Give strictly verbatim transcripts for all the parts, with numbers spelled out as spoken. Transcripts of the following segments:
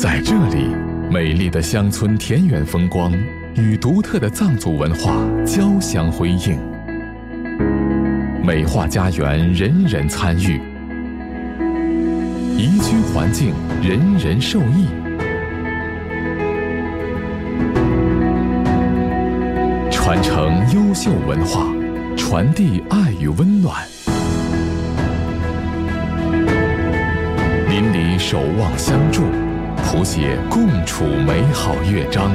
在这里，美丽的乡村田园风光与独特的藏族文化交相辉映，美化家园，人人参与，宜居环境，人人受益。传承优秀文化，传递爱与温暖。邻里守望相助，谱写共处美好乐章。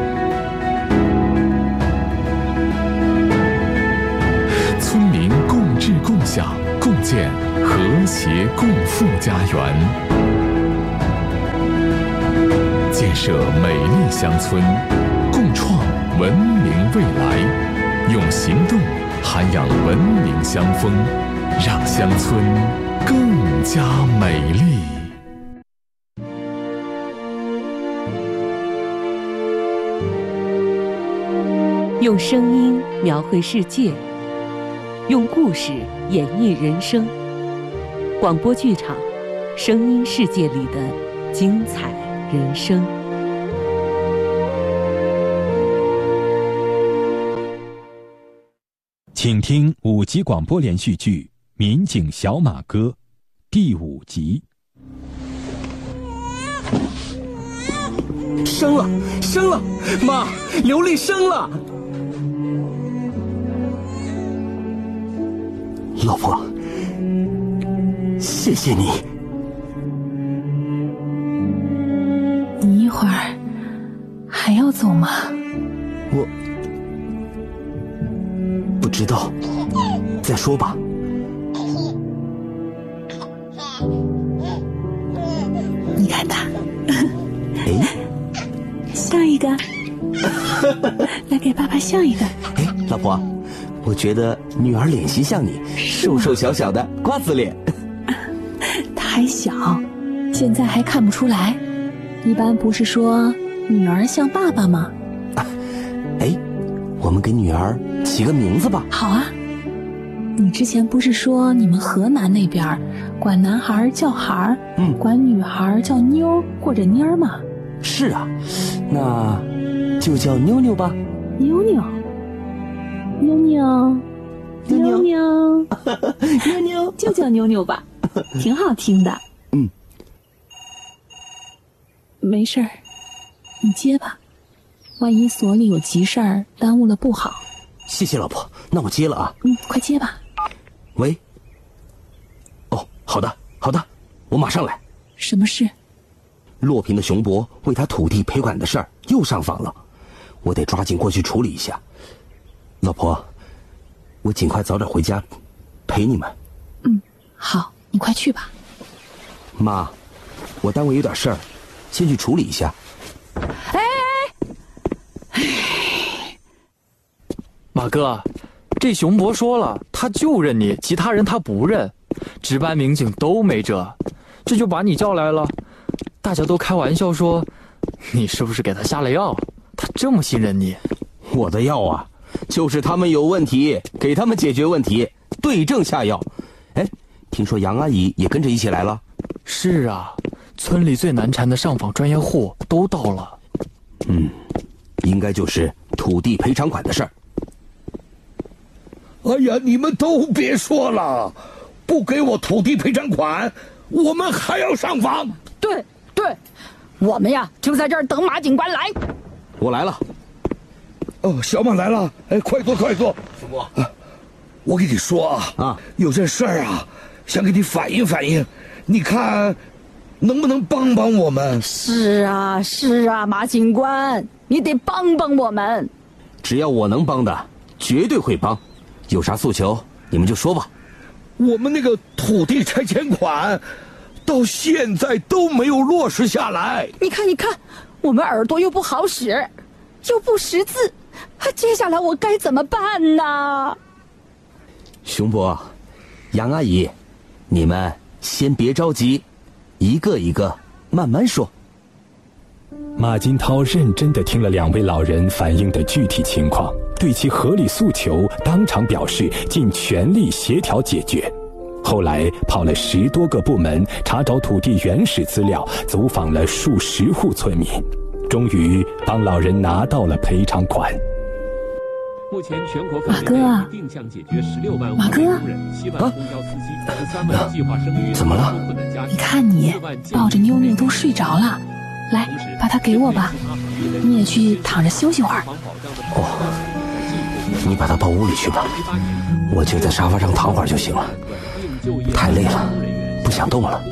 村民共治共享，共建和谐共富家园，建设美丽乡村，共创文明未来，用行动涵养文明乡风，让乡村更加美丽。 用声音描绘世界，用故事演绎人生。广播剧场，声音世界里的精彩人生。 请听五集广播连续剧《民警小马哥》第五集。 生了，生了，妈，刘丽生了。老婆，谢谢你。 你一会儿还要走吗？ 我不知道，再说吧。 你看他， 哎， 笑一个，来给爸爸笑一个。 哎，老婆，我觉得女儿脸型像你，瘦瘦小小的瓜子脸。 她还小，现在还看不出来。一般不是说女儿像爸爸吗？ 啊，哎，我们给女儿起个名字吧。 好啊，你之前不是说你们河南那边管男孩叫孩，嗯，管女孩叫妞或者妮儿吗？ 是啊，那就叫妞妞吧。 妞妞，妞妞，妞妞， 妞妞， 就叫妞妞吧，挺好听的。 嗯， 没事儿，你接吧，万一所里有急事儿，耽误了不好。 谢谢老婆，那我接了啊。 嗯，快接吧。 喂。哦，好的，好的，我马上来。 什么事？ 洛平的熊伯为他土地赔款的事儿又上访了，我得抓紧过去处理一下。老婆，我尽快早点回家陪你们。 嗯，好，你快去吧。 妈，我单位有点事儿，先去处理一下。 哎哎， 马哥，这熊伯说了，他就认你，其他人他不认，值班民警都没辙，这就把你叫来了。大家都开玩笑说，你是不是给他下了药？他这么信任你。 我的药啊，就是他们有问题，给他们解决问题，对症下药。哎，听说杨阿姨也跟着一起来了。 是啊，村里最难缠的上访专业户都到了。 嗯，应该就是土地赔偿款的事儿。 哎呀，你们都别说了，不给我土地赔偿款，我们还要上访。 对对，我们呀就在这儿等马警官来。 我来了。 哦，小马来了，哎，快坐快坐。 熊伯， 啊，我跟你说啊，啊，有件事儿啊，想给你反映反映，你看能不能帮帮我们？ 是啊是啊，马警官，你得帮帮我们。 只要我能帮的，绝对会帮。有啥诉求你们就说吧。 我们那个土地拆迁款到现在都没有落实下来。 你看你看，我们耳朵又不好使，又不识字，接下来我该怎么办呢？ 熊伯，杨阿姨，你们先别着急，一个一个慢慢说。 马金涛认真地听了两位老人反映的具体情况，对其合理诉求当场表示尽全力协调解决。 后来跑了十多个部门，查找土地原始资料，走访了数十户村民，终于帮老人拿到了赔偿款。 目前全国马哥，马哥啊， 怎么了？ 你看你抱着妞妞都睡着了，来，把它给我吧，你也去躺着休息会儿。 哦，你把它抱屋里去吧，我就在沙发上躺会儿就行了。太累了，不想动了。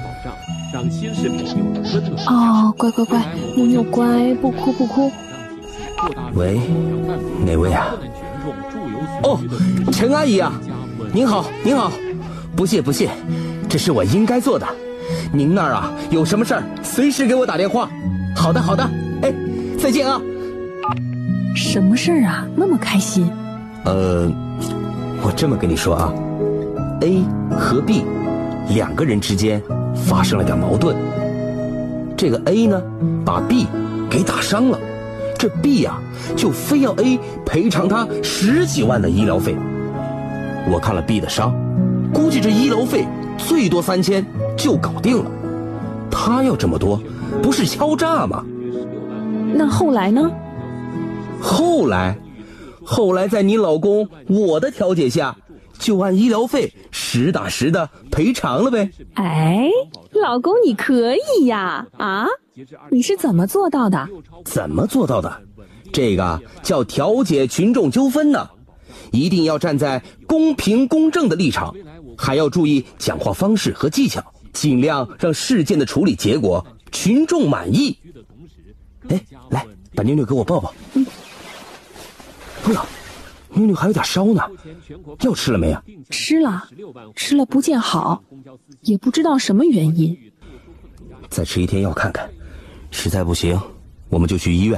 哦，乖乖乖，妞妞乖，不哭不哭。 喂，哪位啊？哦，陈阿姨啊，您好，您好，不谢不谢，这是我应该做的。您那儿啊有什么事儿，随时给我打电话。好的好的，哎，再见啊。 什么事儿啊？那么开心？ 呃，我这么跟你说啊 ，A 和 B 两个人之间发生了点矛盾。这个 A 呢，把 B 给打伤了。这 B 呀、啊，就非要 A 赔偿他十几万的医疗费。我看了 B 的伤，估计这医疗费最多三千就搞定了。他要这么多，不是敲诈吗？ 那后来呢？ 后来，后来在你老公我的调解下，就按医疗费实打实的赔偿了呗。 哎，老公你可以呀！啊，你是怎么做到的？ 怎么做到的？这个叫调解群众纠纷呢，一定要站在公平公正的立场，还要注意讲话方式和技巧，尽量让事件的处理结果群众满意。哎，来，把妞妞给我抱抱。嗯。不呀，妞妞还有点烧呢，药吃了没啊？ 吃了，吃了不见好，也不知道什么原因。 再吃一天药看看，实在不行，我们就去医院。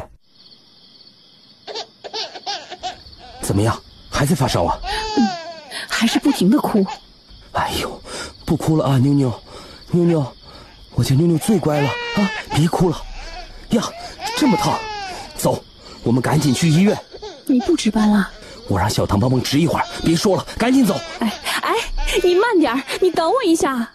怎么样，还在发烧啊？ 嗯，还是不停的哭。 哎呦，不哭了啊，妞妞，妞妞，我家妞妞最乖了啊，别哭了。呀，这么烫，走，我们赶紧去医院。 你不值班了？ 我让小唐帮忙值一会儿，别说了，赶紧走。 哎哎，你慢点，你等我一下。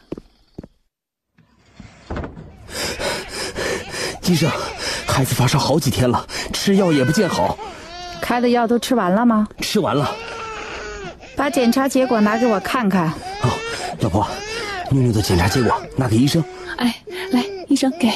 医生，孩子发烧好几天了，吃药也不见好。 开的药都吃完了吗？ 吃完了。 把检查结果拿给我看看。 好、哦，老婆，妞妞的检查结果拿给医生。 哎，来，医生给。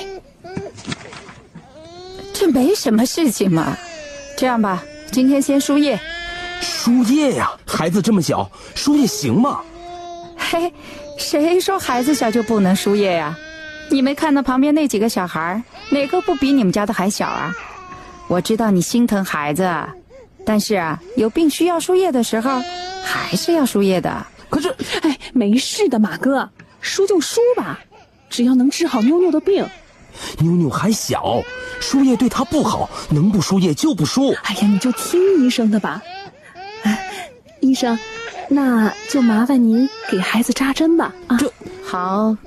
这没什么事情嘛。这样吧，今天先输液。 输液呀？孩子这么小，输液行吗？ 嘿，谁说孩子小就不能输液呀？你没看到旁边那几个小孩，哪个不比你们家的还小啊？我知道你心疼孩子，但是啊，有病需要输液的时候，还是要输液的。 可是， 哎，没事的，马哥，输就输吧，只要能治好妞妞的病。 妞妞还小，输液对她不好，能不输液就不输。 哎呀，你就听医生的吧。哎，医生，那就麻烦您给孩子扎针吧。啊， 这好。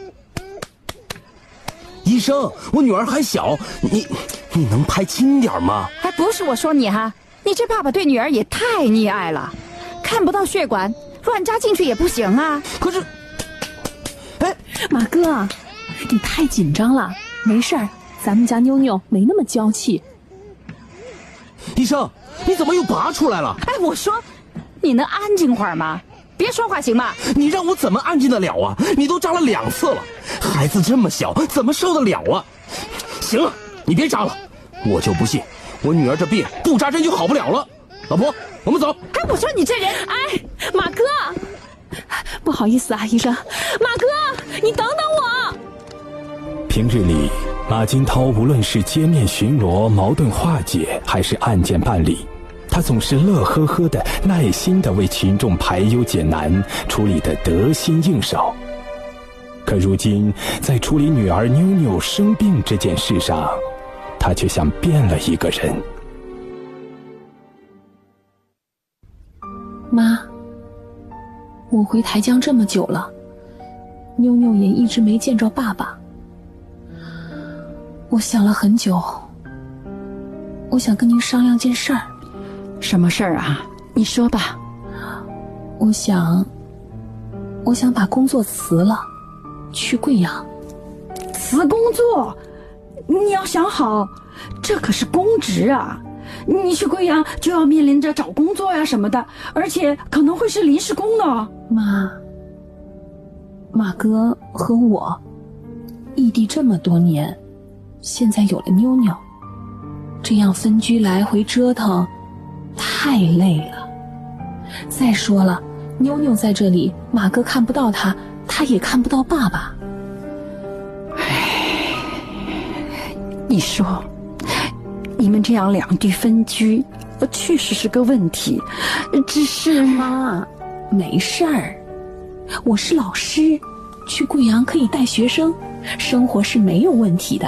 医生，我女儿还小，你你能拍轻点吗？ 还不是我说你哈，你这爸爸对女儿也太溺爱了，看不到血管，乱扎进去也不行啊。 可是，哎， 马哥，你太紧张了，没事儿，咱们家妞妞没那么娇气。 医生，你怎么又拔出来了？ 哎，我说，你能安静会儿吗？别说话行吗？ 你让我怎么安静得了啊？你都扎了两次了，孩子这么小，怎么受得了啊？行了，你别扎了，我就不信我女儿这病不扎针就好不了了。老婆，我们走。 哎，我说你这人， 哎，马哥，不好意思啊，医生，马哥，你等等我。 平日里，马金涛无论是街面巡逻、矛盾化解，还是案件办理，他总是乐呵呵的、耐心的为群众排忧解难，处理得得心应手。可如今，在处理女儿妞妞生病这件事上，他却像变了一个人。 妈，我回台江这么久了，妞妞也一直没见着爸爸。我想了很久，我想跟您商量件事儿。什么事儿啊？你说吧。我想， 我想把工作辞了，去贵阳。 辞工作？你要想好，这可是公职啊！你去贵阳就要面临着找工作呀什么的，而且可能会是临时工呢。 妈，马哥和我异地这么多年，现在有了妞妞，这样分居来回折腾，太累了。再说了，妞妞在这里，马哥看不到她，他也看不到爸爸。 唉，你说，你们这样两地分居，确实是个问题。只是妈，没事儿，我是老师，去贵阳可以带学生，生活是没有问题的。